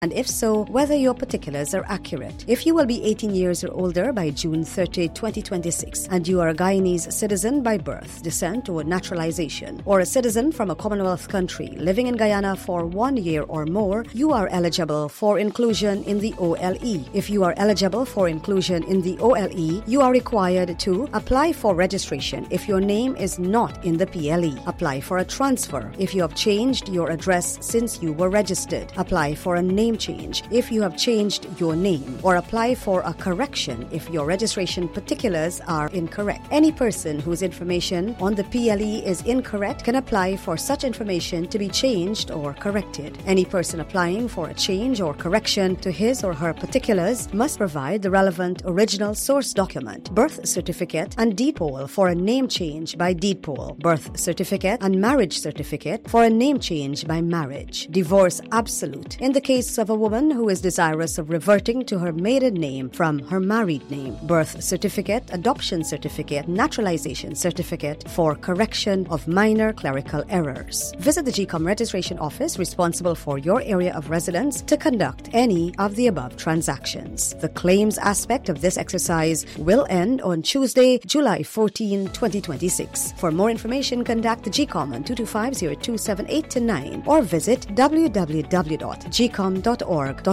And if so, whether your particulars are accurate. If you will be 18 years or older by June 30, 2026, and you are a Guyanese citizen by birth, descent, or naturalization, or a citizen from a Commonwealth country living in Guyana for 1 year or more, you are eligible for inclusion in the OLE. If you are eligible for inclusion in the OLE, you are required to apply for registration if your name is not in the PLE. Apply for a transfer if you have changed your address since you were registered. Apply for a name change if you have changed your name, or apply for a correction if your registration particulars are incorrect. Any person whose information on the PLE is incorrect can apply for such information to be changed or corrected. Any person applying for a change or correction to his or her particulars must provide the relevant original source document, birth certificate and deed poll for a name change by deed poll, birth certificate and marriage certificate for a name change by marriage. Divorce absolute in the case of a woman who is desirous of reverting to her maiden name from her married name. Birth certificate, adoption certificate, naturalization certificate for correction of minor clerical errors. Visit the GCOM registration office responsible for your area of residence to conduct any of the above transactions. The claims aspect of this exercise will end on Tuesday, July 14, 2026. For more information, contact the GCOM on 225-0278-9 or visit www.gcom.org.gy.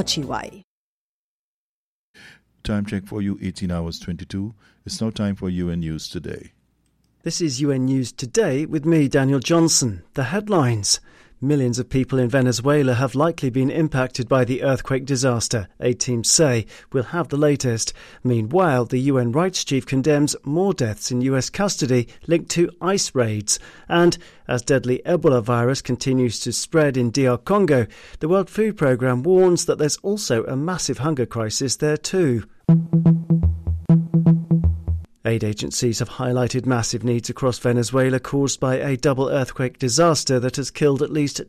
Time check for you, 18 hours 22. It's now time for UN News Today. This is UN News Today with me, Daniel Johnson. The headlines. Millions of people in Venezuela have likely been impacted by the earthquake disaster, aid teams say. We'll have the latest. Meanwhile, the UN rights chief condemns more deaths in US custody linked to ICE raids. And as deadly Ebola virus continues to spread in DR Congo, the World Food Programme warns that there's also a massive hunger crisis there too. Aid agencies have highlighted massive needs across Venezuela caused by a double earthquake disaster that has killed at least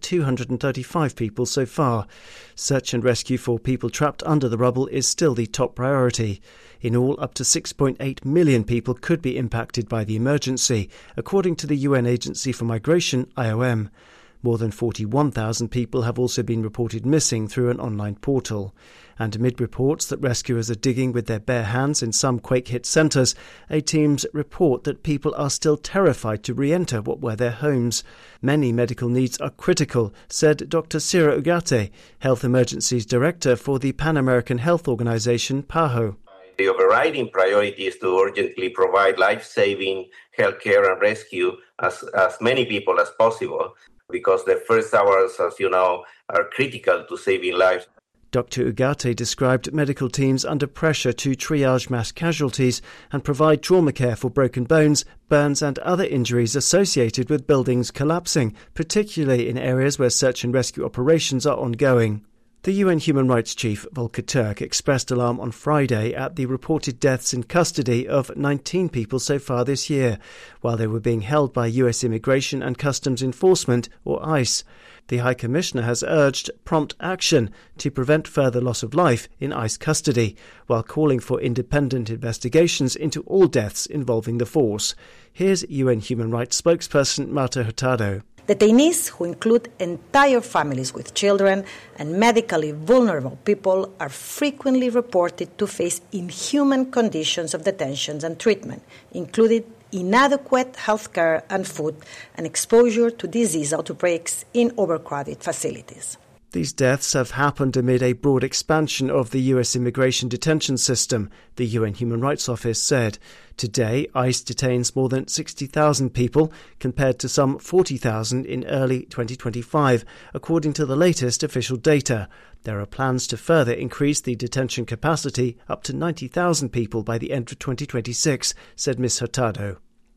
235 people so far. Search and rescue for people trapped under the rubble is still the top priority. In all, up to 6.8 million people could be impacted by the emergency, according to the UN Agency for Migration, IOM. More than 41,000 people have also been reported missing through an online portal. And amid reports that rescuers are digging with their bare hands in some quake-hit centres, aid teams report that people are still terrified to re-enter what were their homes. Many medical needs are critical, said Dr. Ciro Ugarte, Health Emergencies Director for the Pan-American Health Organization, PAHO. The overriding priority is to urgently provide life-saving healthcare and rescue as many people as possible, because the first hours, as you know, are critical to saving lives. Dr. Ugarte described medical teams under pressure to triage mass casualties and provide trauma care for broken bones, burns and other injuries associated with buildings collapsing, particularly in areas where search and rescue operations are ongoing. The UN Human Rights Chief, Volker Turk, expressed alarm on Friday at the reported deaths in custody of 19 people so far this year, while they were being held by US Immigration and Customs Enforcement, or ICE. The High Commissioner has urged prompt action to prevent further loss of life in ICE custody, while calling for independent investigations into all deaths involving the force. Here's UN Human Rights spokesperson Marta Hurtado. Detainees, who include entire families with children and medically vulnerable people, are frequently reported to face inhuman conditions of detention and treatment, including inadequate health care and food, and exposure to disease outbreaks in overcrowded facilities. These deaths have happened amid a broad expansion of the US immigration detention system, the UN Human Rights Office said. Today, ICE detains more than 60,000 people, compared to some 40,000 in early 2025, according to the latest official data. There are plans to further increase the detention capacity up to 90,000 people by the end of 2026, said Ms. Hurtado.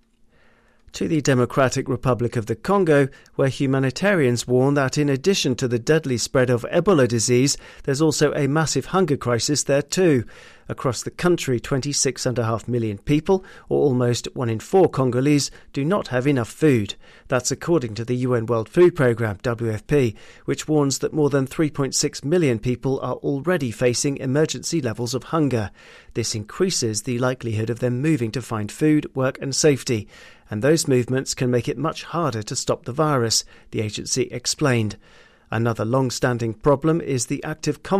To the Democratic Republic of the Congo, where humanitarians warn that in addition to the deadly spread of Ebola disease, there's also a massive hunger crisis there too. Across the country, 26.5 million people, or almost 1 in 4 Congolese, do not have enough food. That's according to the UN World Food Programme, WFP, which warns that more than 3.6 million people are already facing emergency levels of hunger. This increases the likelihood of them moving to find food, work and safety. And those movements can make it much harder to stop the virus, the agency explained. Another long-standing problem is the active conflict